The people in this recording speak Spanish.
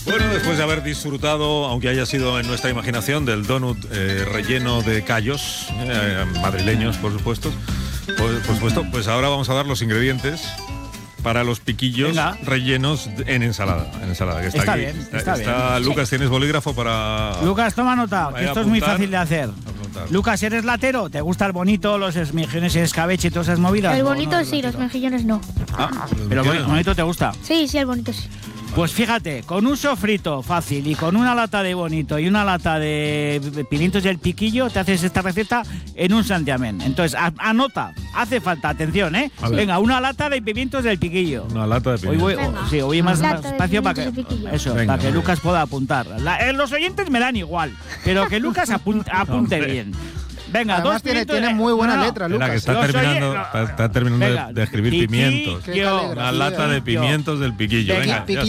Bueno, después de haber disfrutado, aunque haya sido en nuestra imaginación, del donut relleno de callos, madrileños, por supuesto, pues ahora vamos a dar los ingredientes para los piquillos rellenos en ensalada. Que está aquí. Bien, está bien. Lucas, ¿tienes bolígrafo para...? Lucas, toma nota, que esto es muy fácil de hacer. Lucas, ¿eres latero? ¿Te gusta el bonito, los mejillones en escabeche y todas esas movidas? El bonito sí, los mejillones no. ¿Pero el bonito te gusta? Sí, el bonito sí. Pues fíjate, con un sofrito fácil y con una lata de bonito y una lata de pimientos del piquillo, te haces esta receta en un santiamén. Entonces, anota, hace falta, atención, ¿eh? Venga, una lata de pimientos del piquillo. Una lata de pimientos. Hoy voy más despacio para que Lucas pueda apuntar. Los oyentes me dan igual, pero que Lucas apunte bien. Venga, además tiene muy buena letra, Lucas. Que está terminando de escribir pimientos. Una lata de pimientos del piquillo. Venga,